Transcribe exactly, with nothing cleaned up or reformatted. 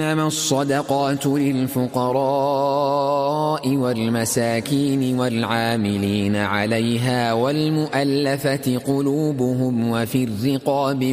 إنما الصدقات للفقراء والمساكين والعاملين عليها والمؤلفة قلوبهم وفي الرقاب